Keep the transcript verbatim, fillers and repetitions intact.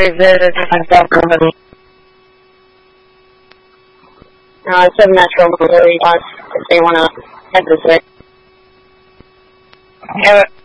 revisit myself company. Uh, it's a Metro mobility bus if they want to head this way. Have it.